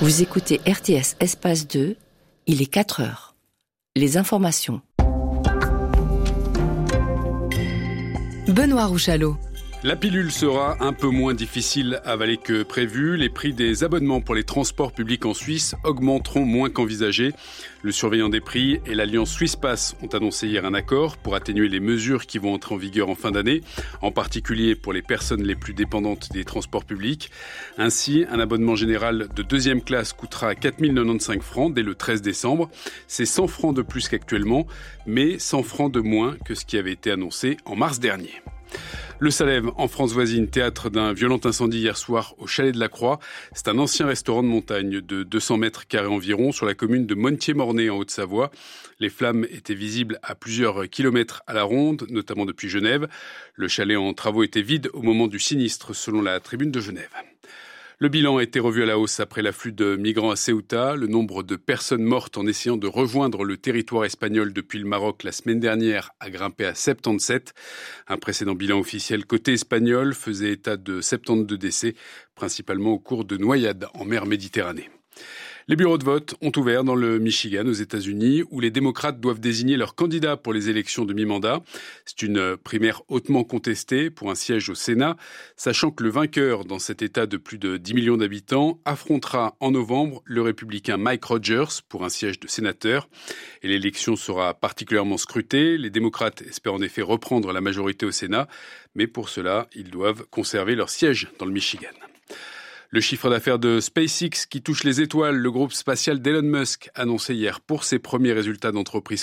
Vous écoutez RTS Espace 2, il est 4 heures. Les informations. Benoît Rouchalot. La pilule sera un peu moins difficile à avaler que prévu. Les prix des abonnements pour les transports publics en Suisse augmenteront moins qu'envisagé. Le surveillant des prix et l'Alliance Suisse Pass ont annoncé hier un accord pour atténuer les mesures qui vont entrer en vigueur en fin d'année, en particulier pour les personnes les plus dépendantes des transports publics. Ainsi, un abonnement général de deuxième classe coûtera 4 095 francs dès le 13 décembre. C'est 100 francs de plus qu'actuellement, mais 100 francs de moins que ce qui avait été annoncé en mars dernier. Le Salève, en France voisine, théâtre d'un violent incendie hier soir au Chalet de la Croix. C'est un ancien restaurant de montagne de 200 mètres carrés environ sur la commune de Montier-Mornay en Haute-Savoie. Les flammes étaient visibles à plusieurs kilomètres à la ronde, notamment depuis Genève. Le chalet en travaux était vide au moment du sinistre, selon la Tribune de Genève. Le bilan a été revu à la hausse après l'afflux de migrants à Ceuta. Le nombre de personnes mortes en essayant de rejoindre le territoire espagnol depuis le Maroc la semaine dernière a grimpé à 77. Un précédent bilan officiel côté espagnol faisait état de 72 décès, principalement au cours de noyades en mer Méditerranée. Les bureaux de vote ont ouvert dans le Michigan, aux États-Unis, où les démocrates doivent désigner leurs candidats pour les élections de mi-mandat. C'est une primaire hautement contestée pour un siège au Sénat, sachant que le vainqueur dans cet État de plus de 10 millions d'habitants affrontera en novembre le républicain Mike Rogers pour un siège de sénateur. Et l'élection sera particulièrement scrutée. Les démocrates espèrent en effet reprendre la majorité au Sénat, mais pour cela, ils doivent conserver leur siège dans le Michigan. Le chiffre d'affaires de SpaceX qui touche les étoiles, le groupe spatial d'Elon Musk, annoncé hier pour ses premiers résultats d'entreprise